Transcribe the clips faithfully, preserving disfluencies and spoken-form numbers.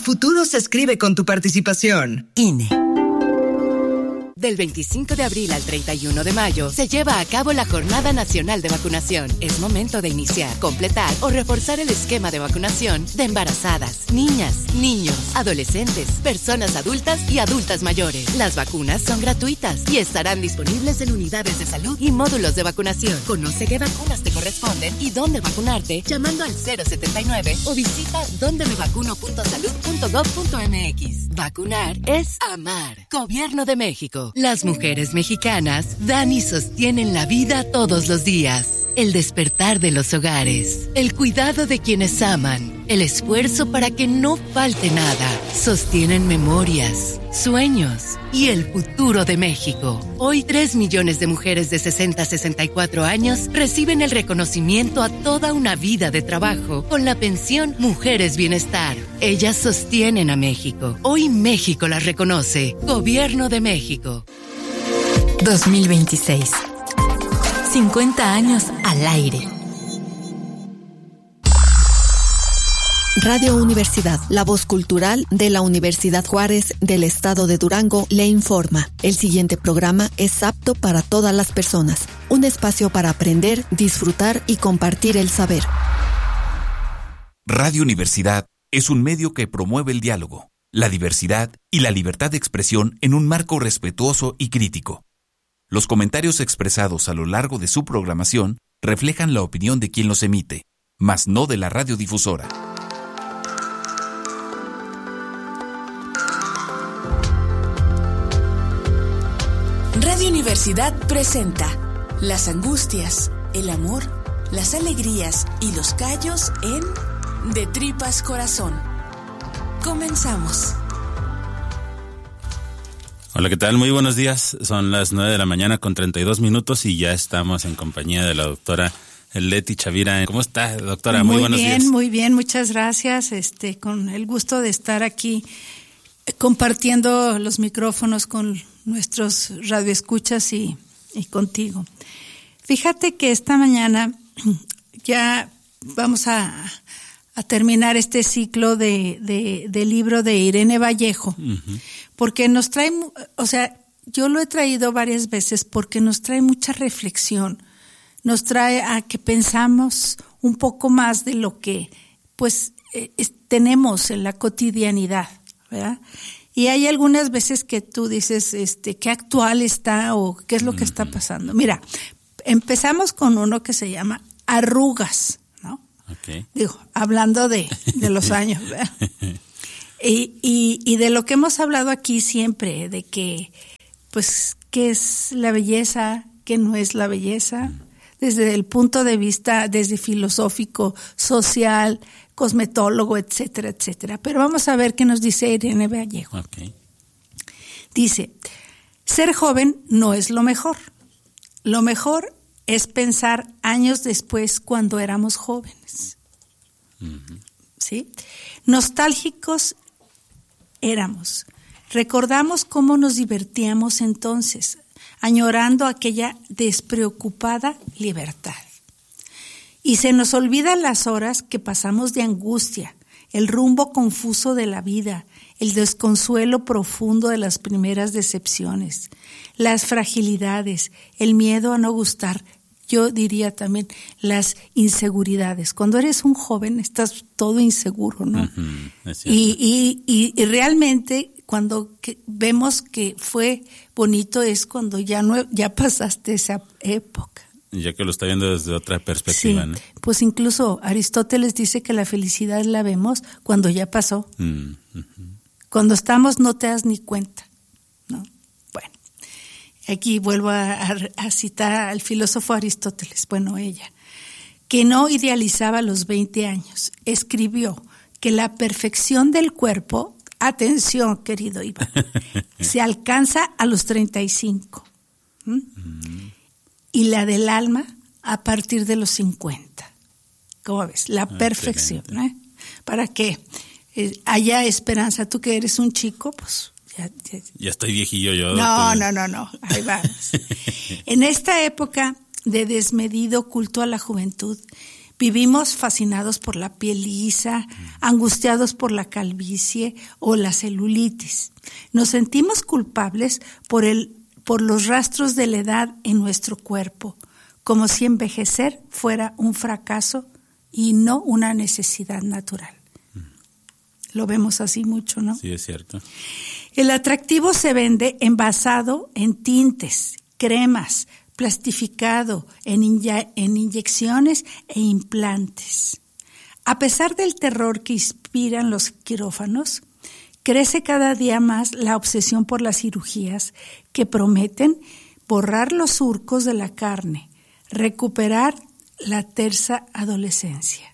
futuro se escribe con tu participación. I N E. Del veinticinco de abril al treinta y uno de mayo se lleva a cabo la Jornada Nacional de Vacunación. Es momento de iniciar, completar o reforzar el esquema de vacunación de embarazadas, niñas, niños, adolescentes, personas adultas y adultas mayores. Las vacunas son gratuitas y estarán disponibles en unidades de salud y módulos de vacunación. Conoce qué vacunas te corresponden y dónde vacunarte llamando al cero setenta y nueve o visita donde me vacuno punto salud punto gov punto m x. Vacunar es amar. Gobierno de México. Las mujeres mexicanas dan y sostienen la vida todos los días. El despertar de los hogares, el cuidado de quienes aman, el esfuerzo para que no falte nada. Sostienen memorias, sueños y el futuro de México. Hoy tres millones de mujeres de sesenta a sesenta y cuatro años reciben el reconocimiento a toda una vida de trabajo con la pensión Mujeres Bienestar. Ellas sostienen a México. Hoy México las reconoce. Gobierno de México. dos mil veintiséis. cincuenta años al aire. Radio Universidad, la voz cultural de la Universidad Juárez del Estado de Durango, le informa. El siguiente programa es apto para todas las personas. Un espacio para aprender, disfrutar y compartir el saber. Radio Universidad es un medio que promueve el diálogo, la diversidad y la libertad de expresión en un marco respetuoso y crítico. Los comentarios expresados a lo largo de su programación reflejan la opinión de quien los emite, mas no de la radiodifusora. Radio Universidad presenta las angustias, el amor, las alegrías y los callos en De Tripas Corazón. Comenzamos. Hola, ¿qué tal? Muy buenos días. Son las nueve de la mañana con treinta y dos minutos y ya estamos en compañía de la doctora Leti Chavira. ¿Cómo está, doctora? Muy, muy buenos bien, días. Muy bien, muchas gracias. Este, con el gusto de estar aquí compartiendo los micrófonos con nuestros radioescuchas y, y contigo. Fíjate que esta mañana ya vamos a, a terminar este ciclo de, de, de libro de Irene Vallejo, uh-huh. porque nos trae, o sea, yo lo he traído varias veces porque nos trae mucha reflexión, nos trae a que pensamos un poco más de lo que pues eh, tenemos en la cotidianidad, ¿verdad? Y hay algunas veces que tú dices, este, qué actual está o qué es lo que está pasando. Mira, empezamos con uno que se llama arrugas, ¿no? Okay. Digo, hablando de, de los años, ¿verdad? Y, y, y de lo que hemos hablado aquí siempre, de que, pues, qué es la belleza, qué no es la belleza, desde el punto de vista, desde filosófico, social, cosmetólogo, etcétera, etcétera. Pero vamos a ver qué nos dice Irene Vallejo. Okay. Dice, ser joven no es lo mejor. Lo mejor es pensar años después cuando éramos jóvenes. Uh-huh. ¿Sí? Nostálgicos éramos. Recordamos cómo nos divertíamos entonces, añorando aquella despreocupada libertad. Y se nos olvidan las horas que pasamos de angustia, el rumbo confuso de la vida, el desconsuelo profundo de las primeras decepciones, las fragilidades, el miedo a no gustar, yo diría también las inseguridades. Cuando eres un joven estás todo inseguro, ¿no? Uh-huh, y, y, y, y realmente cuando que vemos que fue bonito es cuando ya no ya pasaste esa época. Ya que lo está viendo desde otra perspectiva, sí, ¿no? Pues incluso Aristóteles dice que la felicidad la vemos cuando ya pasó. Mm, uh-huh. Cuando estamos no te das ni cuenta, ¿no? Bueno, aquí vuelvo a, a, a citar al filósofo Aristóteles, bueno, ella, que no idealizaba los veinte años, escribió que la perfección del cuerpo, atención querido Iván, se alcanza a los treinta y cinco. ¿Mm? Mm. Y la del alma a partir de los cincuenta. ¿Cómo ves? La ah, perfección, ¿eh? Para que eh, haya esperanza. Tú que eres un chico, pues ya... Ya, ya estoy viejillo yo. No, pues... no, no, no. Ahí vas. En esta época de desmedido culto a la juventud, Vivimos fascinados por la piel lisa, angustiados por la calvicie o la celulitis. Nos sentimos culpables por el, por los rastros de la edad en nuestro cuerpo, como si envejecer fuera un fracaso y no una necesidad natural. Lo vemos así mucho, ¿no? Sí, es cierto. El atractivo se vende envasado en tintes, cremas, plastificado, en, inye- en inyecciones e implantes. A pesar del terror que inspiran los quirófanos, crece cada día más la obsesión por las cirugías que prometen borrar los surcos de la carne, recuperar la tersa adolescencia.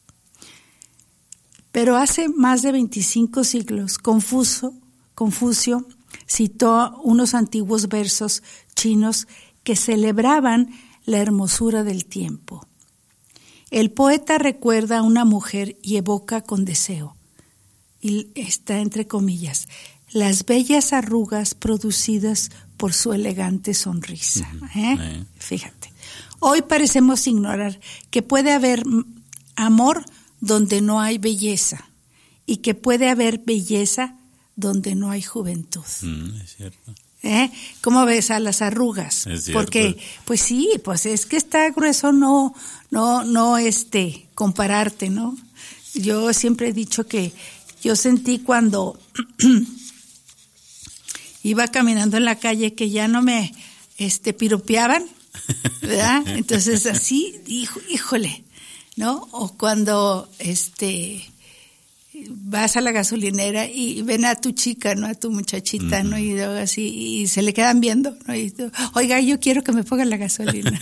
Pero hace más de veinticinco siglos, Confucio, Confucio citó unos antiguos versos chinos que celebraban la hermosura del tiempo. El poeta recuerda a una mujer y evoca con deseo, y está entre comillas, las bellas arrugas producidas por su elegante sonrisa. ¿Eh? Eh. Fíjate, hoy parecemos ignorar que puede haber amor donde no hay belleza y que puede haber belleza donde no hay juventud. Mm, es cierto. ¿Eh? ¿Cómo ves a las arrugas? Es cierto. Porque, pues sí, pues es que está grueso, no, no, no, este, compararte, ¿no? Yo siempre he dicho que yo sentí cuando iba caminando en la calle que ya no me, este, piropeaban, ¿verdad? Entonces así, hijo, híjole, ¿no? O cuando, este, vas a la gasolinera y ven a tu chica, ¿no? A tu muchachita, uh-huh. ¿no? Y así, y se le quedan viendo, ¿no? Y tú, oiga, yo quiero que me pongan la gasolina.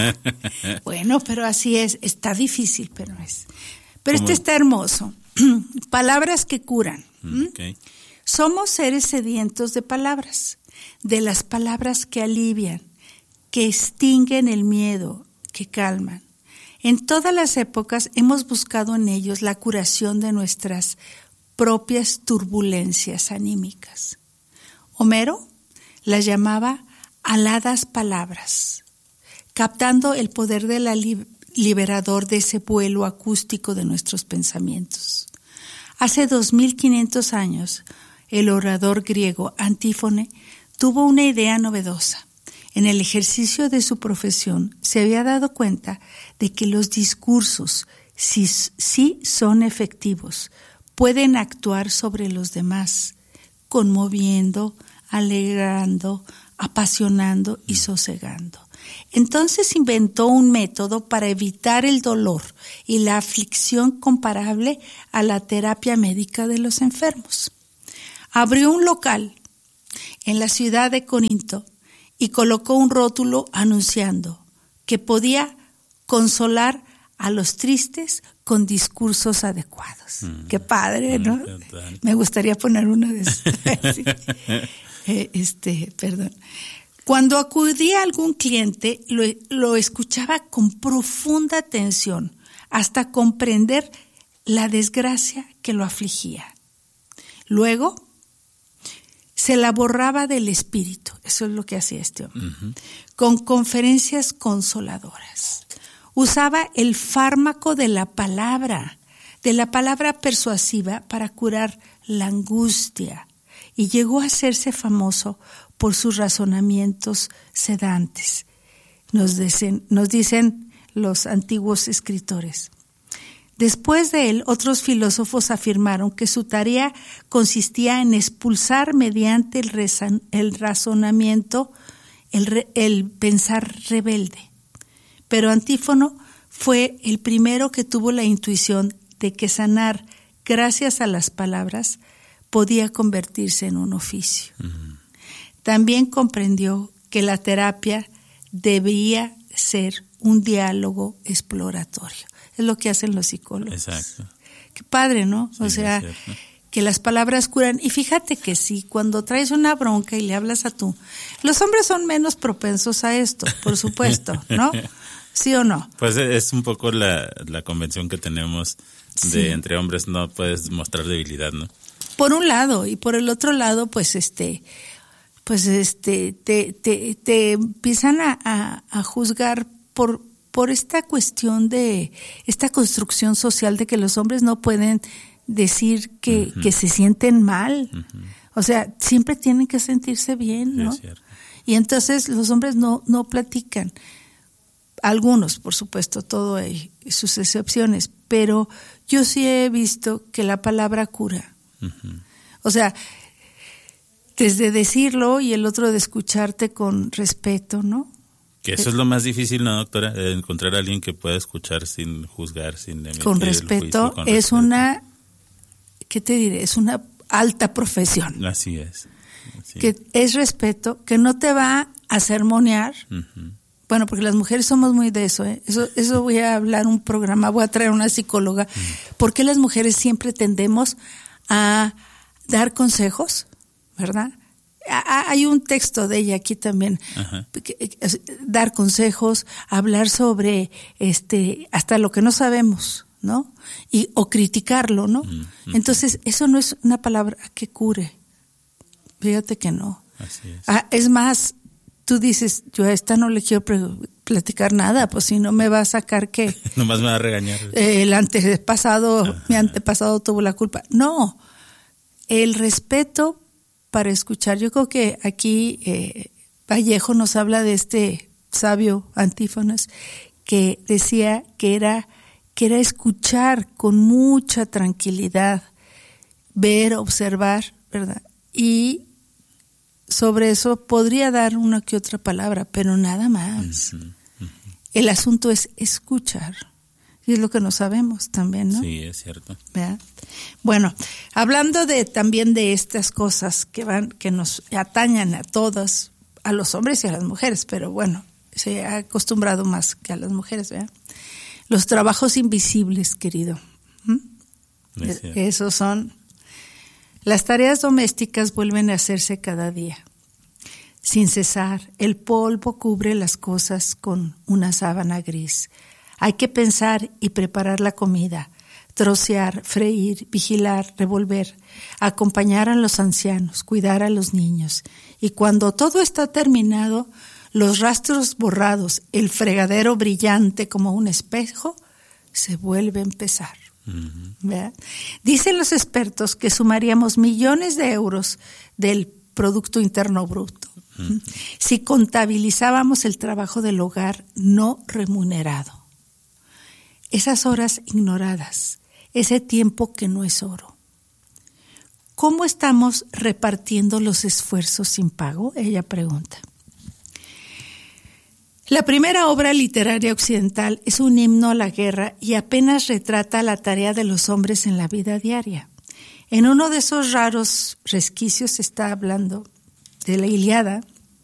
Bueno, pero así es, está difícil, pero es. Pero este está hermoso. Palabras que curan. Okay. Somos seres sedientos de palabras, de las palabras que alivian, que extinguen el miedo, que calman. En todas las épocas hemos buscado en ellos la curación de nuestras propias turbulencias anímicas. Homero las llamaba aladas palabras, captando el poder de la li- liberador de ese vuelo acústico de nuestros pensamientos. Hace dos mil quinientos años, el orador griego Antífone tuvo una idea novedosa. En el ejercicio de su profesión se había dado cuenta de que los discursos, si, si son efectivos, pueden actuar sobre los demás, conmoviendo, alegrando, apasionando y sosegando. Entonces inventó un método para evitar el dolor y la aflicción comparable a la terapia médica de los enfermos. Abrió un local en la ciudad de Corinto y colocó un rótulo anunciando que podía consolar a los tristes con discursos adecuados. Mm. Qué padre, ¿no? Mm, me gustaría poner uno de esos. Sí. eh, este, perdón. Cuando acudía a algún cliente, lo, lo escuchaba con profunda atención hasta comprender la desgracia que lo afligía. Luego, se la borraba del espíritu, eso es lo que hacía este hombre, uh-huh. con conferencias consoladoras. Usaba el fármaco de la palabra, de la palabra persuasiva para curar la angustia, y llegó a hacerse famoso por sus razonamientos sedantes, nos dicen, nos dicen los antiguos escritores. Después de él, otros filósofos afirmaron que su tarea consistía en expulsar mediante el, rezan, el razonamiento el, re, el pensar rebelde. Pero Antífono fue el primero que tuvo la intuición de que sanar gracias a las palabras podía convertirse en un oficio. Uh-huh. También comprendió que la terapia debía ser un diálogo exploratorio. Es lo que hacen los psicólogos. Exacto. Qué padre, ¿no? Sí, o sea, que las palabras curan. Y fíjate que sí, cuando traes una bronca y le hablas a tú, los hombres son menos propensos a esto, por supuesto, ¿no? ¿Sí o no? Pues es un poco la, la convención que tenemos de sí. entre hombres, no puedes mostrar debilidad, ¿no? Por un lado, y por el otro lado, pues este, pues este, te, te, te empiezan a, a, a juzgar por por esta cuestión de esta construcción social de que los hombres no pueden decir que, uh-huh. que se sienten mal. Uh-huh. O sea, siempre tienen que sentirse bien, ¿no? Y entonces los hombres no, no platican. Algunos, por supuesto, todo hay sus excepciones, pero yo sí he visto que la palabra cura. Uh-huh. O sea, desde decirlo y el otro de escucharte con respeto, ¿no? Que eso es lo más difícil, ¿no, doctora? Encontrar a alguien que pueda escuchar sin juzgar, sin emitir con respeto. Con es respeto. Una, ¿qué te diré? Es una alta profesión. Así es. Así. Que es respeto, que no te va a sermonear. Uh-huh. Bueno, porque las mujeres somos muy de eso, ¿eh? Eso, eso voy a hablar un programa, voy a traer una psicóloga. Uh-huh. ¿Por qué las mujeres siempre tendemos a dar consejos, verdad? Hay un texto de ella aquí también, que, dar consejos, hablar sobre este hasta lo que no sabemos, ¿no? Y o criticarlo, ¿no? Uh-huh. Entonces, eso no es una palabra que cure. Fíjate que no. Así es. Ah, es más, tú dices, yo a esta no le quiero pre- platicar nada, pues si no me va a sacar que nomás me va a regañar. Eh, el antepasado, uh-huh. mi antepasado tuvo la culpa. No. El respeto para escuchar. Yo creo que aquí eh, Vallejo nos habla de este sabio Antífonas que decía que era, que era escuchar con mucha tranquilidad, ver, observar, ¿verdad? Y sobre eso podría dar una que otra palabra, pero nada más. Uh-huh, uh-huh. El asunto es escuchar. Y es lo que no sabemos también, ¿no? Sí, es cierto. ¿Verdad? Bueno, hablando de también de estas cosas que van, que nos atañan a todas, a los hombres y a las mujeres, pero bueno, se ha acostumbrado más que a las mujeres, ¿verdad? Los trabajos invisibles, querido. ¿Mm? Es Esos son. Las tareas domésticas vuelven a hacerse cada día. Sin cesar, el polvo cubre las cosas con una sábana gris. Hay que pensar y preparar la comida, trocear, freír, vigilar, revolver, acompañar a los ancianos, cuidar a los niños. Y cuando todo está terminado, los rastros borrados, el fregadero brillante como un espejo, se vuelve a empezar. Uh-huh. ¿Verdad? Dicen los expertos que sumaríamos millones de euros del Producto Interno Bruto uh-huh. si contabilizábamos el trabajo del hogar no remunerado. Esas horas ignoradas, ese tiempo que no es oro. ¿Cómo estamos repartiendo los esfuerzos sin pago? Ella pregunta. La primera obra literaria occidental es un himno a la guerra y apenas retrata la tarea de los hombres en la vida diaria. En uno de esos raros resquicios está hablando de la Ilíada,